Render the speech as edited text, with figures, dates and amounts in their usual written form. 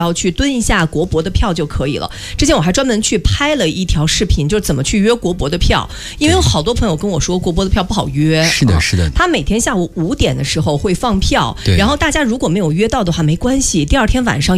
要去蹲一下国博的票就可以了。之前我还专门去拍了一条视频，就是怎么去约国博的票，因为有好多朋友跟我说国博的票不好约。 是的，是的。 他每天下午5点的时候会放票，然后大家如果没有约到的话没关系，第二天晚上